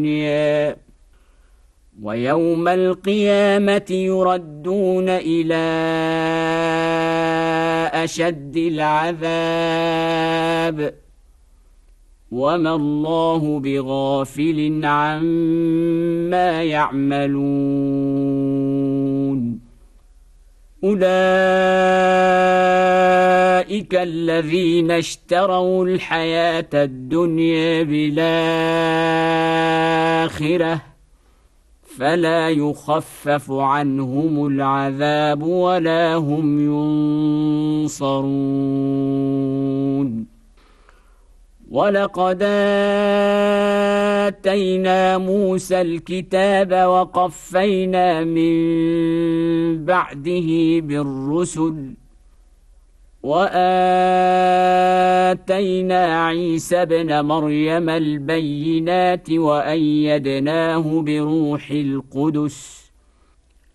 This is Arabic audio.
ويوم القيامة يردون إلى أشد العذاب وما الله بغافل عما يعملون أولئك الذين اشتروا الحياة الدنيا بالآخرة فلا يخفف عنهم العذاب ولا هم ينصرون ولقد آتينا موسى الكتاب وقفينا من بعده بالرسل وآتينا عيسى ابن مريم البينات وأيدناه بروح القدس